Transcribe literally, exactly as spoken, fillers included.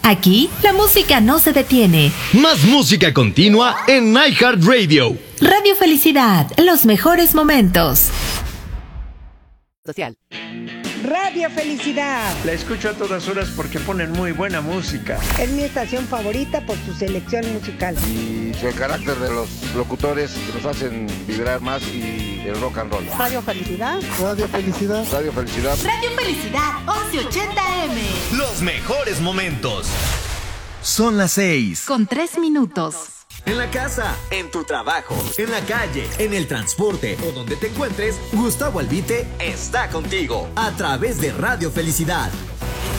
Aquí, la música no se detiene. Más música continua en iHeartRadio. Radio Felicidad, los mejores momentos. Social. Radio Felicidad. La escucho a todas horas porque ponen muy buena música. Es mi estación favorita por su selección musical. Y el carácter de los locutores que nos hacen vibrar más y el rock and roll. Radio Felicidad. Radio Felicidad. Radio Felicidad. Radio Felicidad, once ochenta eme. Los mejores momentos. Son las seis. Con tres minutos. En la casa, en tu trabajo, en la calle, en el transporte o donde te encuentres, Gustavo Albite está contigo a través de Radio Felicidad.